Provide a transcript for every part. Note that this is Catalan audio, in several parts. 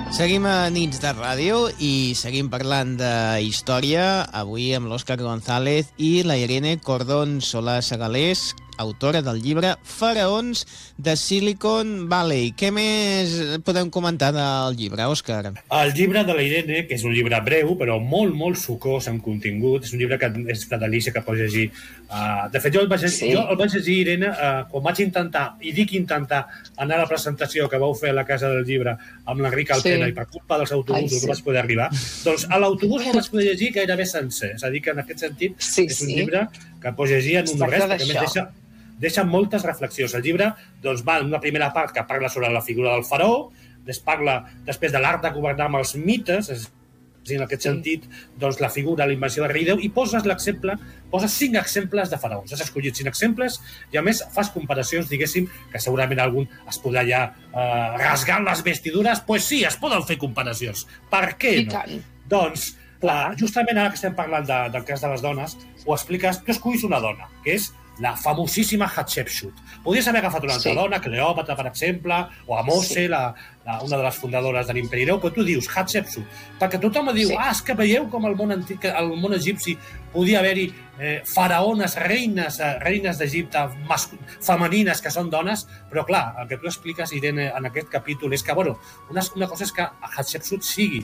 Seguim a Nits de Ràdio i seguim parlant de història, avui amb l'Òscar González i la Irene Cordón Solà Segalés, autora del llibre Faraons de Silicon Valley. Què més podem comentar del llibre, Òscar? El llibre de la Irene, que és un llibre breu, però molt, molt sucós en contingut, és un llibre que és de delícia que pots llegir. De fet, jo el vaig llegir, Irene, quan vaig intentar, i dic intentar, anar a la presentació que vau fer a la Casa del Llibre amb l'Enric Alpena i per culpa dels autobusos no vaig poder arribar, doncs a l'autobús no vaig poder llegir gairebé sencer. És a dir, que en aquest sentit és un llibre que pots llegir en un res, perquè a més deixa moltes reflexions. El llibre doncs, va en una primera part que parla sobre la figura del faraó, després de l'art de governar amb els mites, és a dir, en aquest sentit, doncs, la figura, la invenció del rei Déu, i poses 5 exemples de faraons. Has escollit 5 exemples i, a més, fas comparacions, diguéssim, que segurament algun es podrà ja rasgar les vestidures. Pues sí, es poden fer comparacions. Per què no? Doncs, justament ara que estem parlant del cas de les dones, ho expliques, tu esculls una dona, que és la famosíssima Hatshepsut. Podries haver agafat una altra dona, Cleòpatra, per exemple, o Amose, una de les fundadores de l'Imperi Greu, però tu dius Hatshepsut, perquè tothom diu, és que veieu com al món antic, al món egipci, podia haver-hi faraones, reines d'Egipte femenines que són dones, però clar, el que tu expliques, Irene, en aquest capítol és que, bueno, una cosa és que Hatshepsut sigui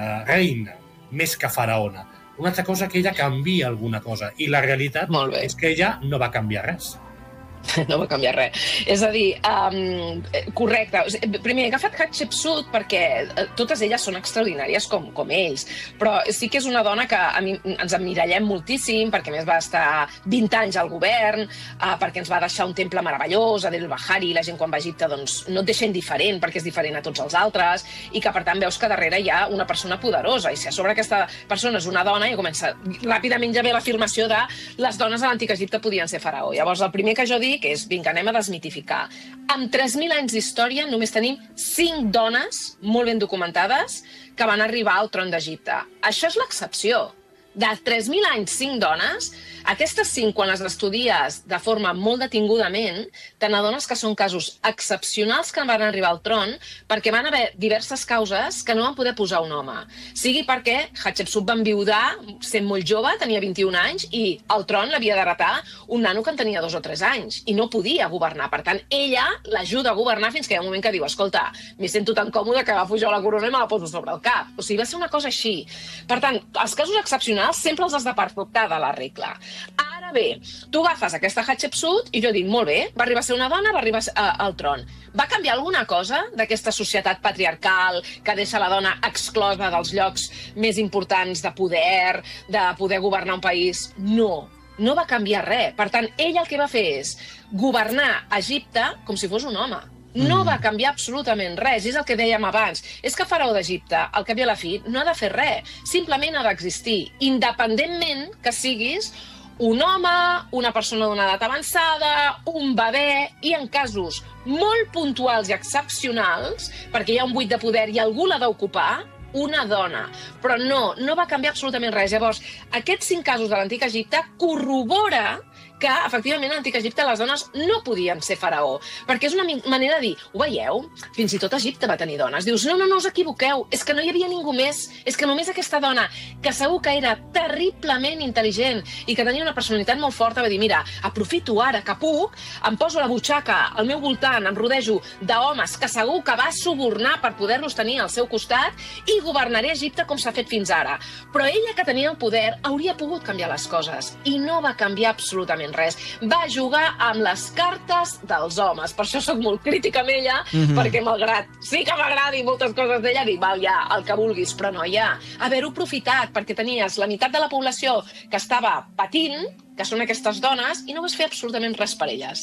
reina, més que faraona. Una altra cosa que ella canvia alguna cosa. I la realitat és que ella no va canviar res. No va canviar res. És a dir, correcte. Primer, he agafat Hatshepsut perquè totes elles són extraordinàries com ells, però sí que és una dona que a mi ens emmirallem moltíssim, perquè més va estar 20 anys al govern, perquè ens va deixar un temple meravellós, Adel Bahari, la gent quan va a Egipte doncs, no et deixa indiferent perquè és diferent a tots els altres, i que per tant veus que darrere hi ha una persona poderosa, i si a sobre aquesta persona és una dona, i comença ràpidament ja ve l'afirmació de les dones a l'antic Egipte podien ser faraó. Llavors, el primer que jo dic és, vinga, anem a desmitificar. Amb 3.000 anys d'història només tenim 5 dones molt ben documentades que van arribar al tron d'Egipte. Això és l'excepció. De 3.000 anys, 5 dones, aquestes 5, quan les estudies de forma molt detingudament, te n'adones que són casos excepcionals que van arribar al tron perquè van haver diverses causes que no van poder posar un home. Sigui perquè Hatshepsut va enviudar sent molt jove, tenia 21 anys, i al tron l'havia d'heretar un nano que en tenia 2 o 3 anys, i no podia governar. Per tant, ella l'ajuda a governar fins que hi ha un moment que diu, escolta, m'hi sento tan còmode que agafo jo la corona i me la poso sobre el cap. O sigui, va ser una cosa així. Per tant, els casos excepcionals sempre els has de portar de la regla. Ara bé, tu agafes aquesta Hatshepsut i jo dic, molt bé, va arribar a ser una dona, va arribar al tron. Va canviar alguna cosa d'aquesta societat patriarcal que deixa la dona exclosa dels llocs més importants de poder governar un país? No, no va canviar res. Per tant, ella el que va fer és governar Egipte com si fos un home. No va canviar absolutament res, és el que dèiem abans. És que faraó d'Egipte, al cap i a la fi, no ha de fer res, simplement ha d'existir, independentment que siguis un home, una persona d'una edat avançada, un bebè, i en casos molt puntuals i excepcionals, perquè hi ha un buit de poder i algú l'ha d'ocupar, una dona. Però no va canviar absolutament res. Llavors, aquests 5 casos de l'antic Egipte corrobora que, efectivament, a l'antic Egipte les dones no podien ser faraó, perquè és una manera de dir, ho veieu? Fins i tot Egipte va tenir dones. Dius, no us equivoqueu, és que no hi havia ningú més, és que només aquesta dona, que segur que era terriblement intel·ligent i que tenia una personalitat molt forta, va dir, mira, aprofito ara que puc, em poso la butxaca al meu voltant, em rodejo d'homes que segur que va subornar per poder-los tenir al seu costat i governaré Egipte com s'ha fet fins ara. Però ella, que tenia el poder, hauria pogut canviar les coses, i no va canviar absolutament res. Va jugar amb les cartes dels homes. Per això sóc molt crítica amb ella, perquè malgrat sí que m'agradi moltes coses d'ella, dic, val, ja, el que vulguis, però no, ja, haver-ho aprofitat, perquè tenies la meitat de la població que estava patint, que són aquestes dones, i no vas fer absolutament res per elles.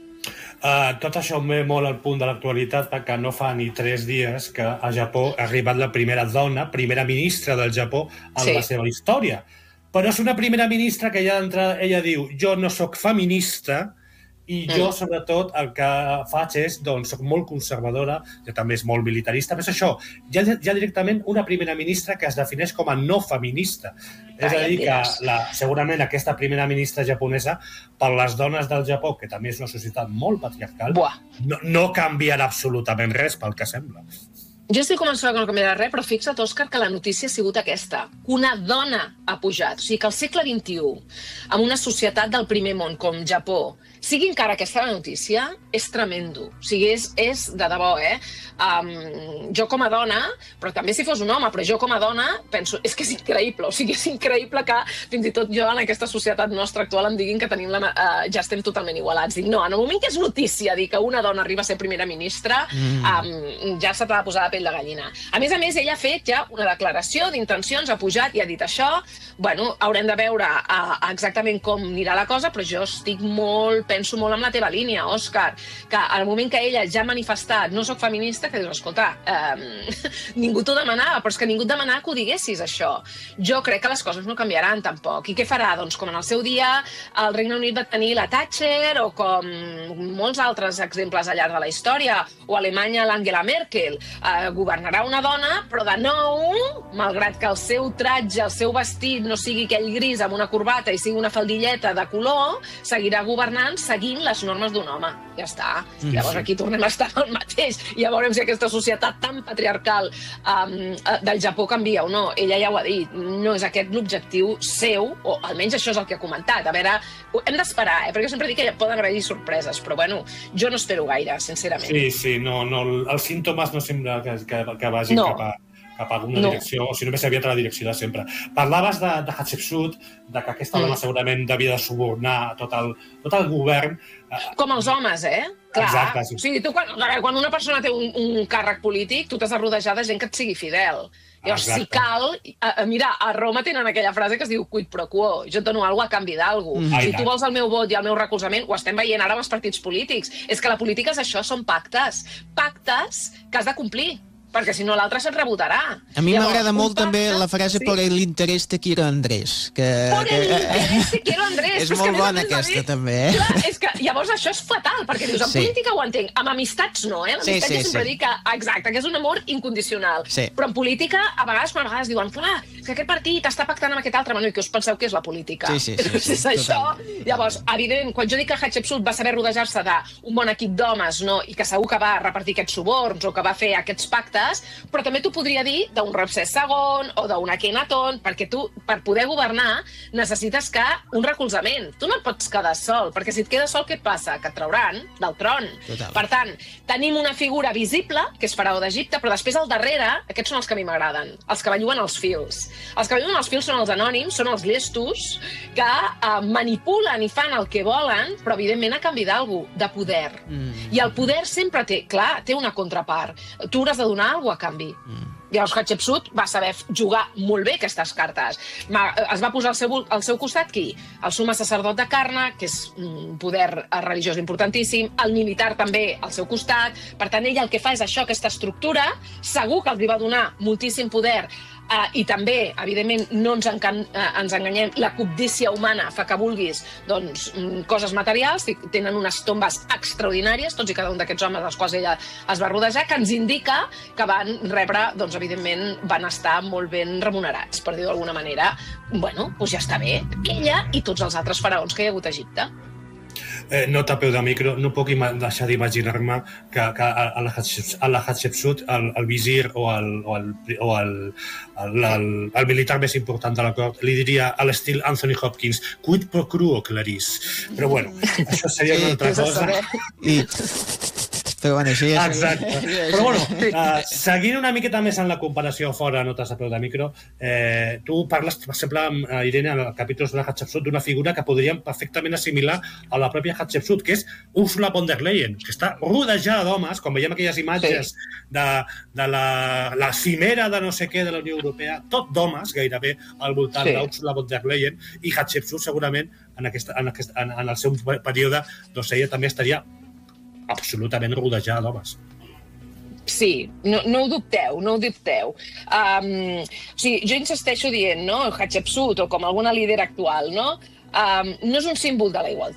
Tot això em ve molt al punt de l'actualitat, perquè no fa ni 3 dies que a Japó ha arribat la primera dona, primera ministra del Japó en la seva història. Però és una primera ministra que ja d'entrada ella diu, jo no sóc feminista i jo, sobretot, el que faig és, doncs, soc molt conservadora, que també és molt militarista, però és això, ja directament una primera ministra que es defineix com a no feminista. És a dir, que segurament aquesta primera ministra japonesa, per les dones del Japó, que també és una societat molt patriarcal, no canviarà absolutament res pel que sembla. Jo estic convençuda que no canviarà res, però fixa't, Òscar, que la notícia ha sigut aquesta. Una dona ha pujat. O sigui que al segle XXI, en una societat del primer món com Japó, sigui encara aquesta la notícia, és tremendo. O sigui, és de debò, jo com a dona, però també si fos un home, però jo com a dona penso, és que és increïble. O sigui, és increïble que fins i tot jo en aquesta societat nostra actual em diguin que tenim ja estem totalment igualats. Dic, no, en el moment que és notícia dir que una dona arriba a ser primera ministra, ja se t'ha de posar la pell de gallina. A més, ella ha fet ja una declaració d'intencions, ha pujat i ha dit això. Bueno, haurem de veure exactament com anirà la cosa, però jo penso molt en la teva línia, Òscar, que al moment que ella ja ha manifestat no soc feminista, que dius, escolta, ningú t'ho demanava, però és que ningú et demanava que ho diguessis, això. Jo crec que les coses no canviaran, tampoc. I què farà? Doncs com en el seu dia el Regne Unit va tenir la Thatcher, o com molts altres exemples al llarg de la història, o a Alemanya l'Angela Merkel, governarà una dona, però de nou, malgrat que el seu tratge, el seu vestit no sigui aquell gris amb una corbata i sigui una faldilleta de color, seguirà governant seguint les normes d'un home. Ja està. Llavors aquí tornem a estar al mateix. I ja veurem si aquesta societat tan patriarcal del Japó canvia o no. Ella ja ho ha dit. No és aquest l'objectiu seu, o almenys això és el que ha comentat. A veure, hem d'esperar, perquè sempre dic que poden haver-hi sorpreses, però bueno, jo no espero gaire, sincerament. Sí, no, els símptomes no sembla que vagin cap a alguna direcció, o si no més aviat a la direcció de sempre. Parlaves de Hatshepsut, de que aquesta dona segurament devia de subornar tot el govern. Com els homes, Clar. Exacte, sí. O sigui, tu, quan una persona té un càrrec polític, tu t'has de rodejar de gent que et sigui fidel. Llavors, si cal... Mira, a Roma tenen aquella frase que es diu quid pro quo. Jo et dono alguna cosa a canvi d'alguna cosa. Si tu vols el meu vot i el meu recolzament, ho estem veient ara amb els partits polítics. És que la política és això, són pactes. Pactes que has de complir, perquè si no l'altre se't rebotarà. A mi m'agrada molt també la frase por el interés te quiero Andrés. Por el interés te quiero Andrés. És molt bona aquesta també, Clar, és que llavors això és fatal, perquè dius, en política ho entenc, amb amistats no, L'amistat jo sempre dic que, exacte, que és un amor incondicional. Però en política, a vegades diuen, clar, que aquest partit està pactant amb aquest altre, i que us penseu que és la política? Sí. És això. Llavors, evidentment, quan jo dic que Hatshepsut va saber rodejar-se d'un bon equip d'homes, i que segur que va repartir aquests suborns o que va fer aquests pactes, però també t'ho podria dir d'un Ramsès II o d'un Akhenaton, perquè tu, per poder governar, necessites un recolzament. Tu no et pots quedar sol, perquè si et quedes sol, què et passa? Que et trauran del tron. Total. Per tant, tenim una figura visible, que és Faraó d'Egipte, però després al darrere, aquests són els que a mi m'agraden, els que belluguen els fils. Els que belluguen els fils són els anònims, són els llestos, que manipulen i fan el que volen, però evidentment a canvi d'algú, de poder. I el poder sempre té una contrapart. Tu hauràs de donar alguna cosa a canvi. Llavors Hatshepsut va saber jugar molt bé aquestes cartes. Es va posar al seu costat qui? El summe sacerdot de Karnak, que és un poder religiós importantíssim, el militar també al seu costat. Per tant, ella el que fa és això, aquesta estructura, segur que els va donar moltíssim poder, i també, evidentment, no ens enganyem, la cobdícia humana fa que vulguis coses materials, tenen unes tombes extraordinàries, tots i cada un d'aquests homes als quals ella es va rodejar, que ens indica que van rebre, evidentment, van estar molt ben remunerats, per dir-ho d'alguna manera. Bueno, doncs ja està bé, ella i tots els altres faraons que hi ha hagut a Egipte. Nota a peu de micro, no puc deixar d'imaginar-me que a la Hatshepsut, el visir o el militar més important de la cort li diria a l'estil Anthony Hopkins, quid pro quo, Clarice. Però bueno, això seria una altra cosa. Però bueno, sí, exacte. Però bueno, seguint una miqueta més en la comparació fora, notes a peu de micro, tu parles, per exemple, Irene, en el capítol de la Hatshepsut, d'una figura que podríem perfectament assimilar a la pròpia Hatshepsut, que és Ursula von der Leyen, que està rodejada d'homes, com veiem aquelles imatges de la cimera de no sé què de la Unió Europea, tot d'homes, gairebé, al voltant d'Ursula von der Leyen, i Hatshepsut, segurament, en el seu període, doncs ella també estaria absolutament rodejada d'homes. Sí, no ho dubteu, no ho dubteu. Jo insisteixo dient, Hatshepsut, o com alguna líder actual, no és un símbol de la igualtat.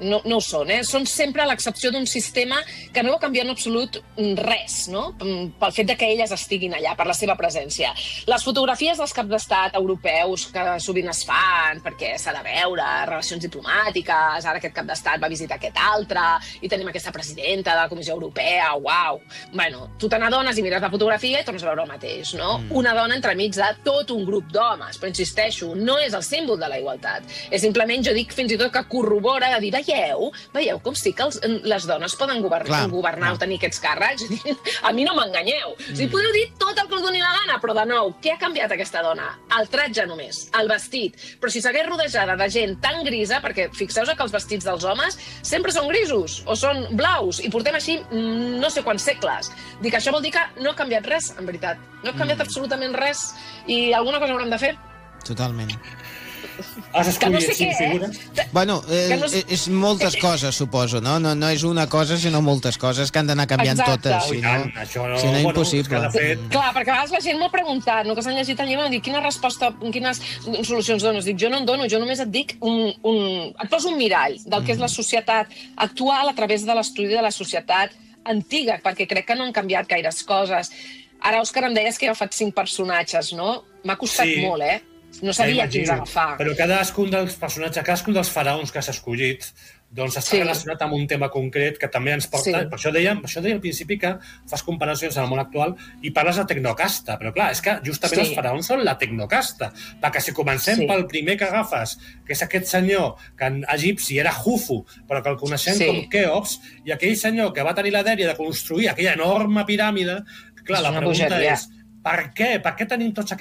no ho són, són sempre l'excepció d'un sistema que no va canviar en absolut res, no? Pel fet que elles estiguin allà, per la seva presència. Les fotografies dels caps d'estat europeus que sovint es fan, perquè s'ha de veure, relacions diplomàtiques, ara aquest cap d'estat va visitar aquest altre, i tenim aquesta presidenta de la Comissió Europea, uau! Bueno, tu te n'adones i mires la fotografia i tornes a veure el mateix, no? Una dona entremig de tot un grup d'homes, però insisteixo, no és el símbol de la igualtat. És simplement, jo dic fins i tot que corrobora de dir, veieu com sí que les dones poden governar o tenir aquests càrrecs? A mi no m'enganyeu. O sigui, podeu dir tot el que us doni la gana, però de nou, què ha canviat aquesta dona? El tratge només, el vestit. Però si s'hagués rodejada de gent tan grisa, perquè fixeu-vos que els vestits dels homes sempre són grisos o són blaus, i portem així no sé quants segles. Dic, això vol dir que no ha canviat res, en veritat. No ha canviat absolutament res, i alguna cosa haurem de fer. Totalment. Has escollit 5 figures? Bueno, és moltes coses, suposo, no? No és una cosa, sinó moltes coses que han d'anar canviant totes. Si no, impossible. Clar, perquè a vegades la gent m'ha preguntat, no, que s'han llegit el llibre, em dic, quines solucions dones? Dic, jo no en dono, jo només et dic et poso un mirall del que és la societat actual a través de l'estudi de la societat antiga, perquè crec que no han canviat gaires coses. Ara, Òscar, em deies que he agafat 5 personatges, no? M'ha costat molt, No sabia quins agafar. Però cadascun dels personatges, cadascun dels faraons que has escollit, doncs està relacionat amb un tema concret que també ens porta... Per això deia al principi que fas comparacions amb el món actual i parles de tecnocasta, però clar, és que justament els faraons són la tecnocasta, perquè si comencem pel primer que agafes, que és aquest senyor que en egipci era Jufu, però que el coneixem com Keops, i aquell senyor que va tenir la dèria de construir aquella enorme piràmide, clar, la pregunta és per què tenim tots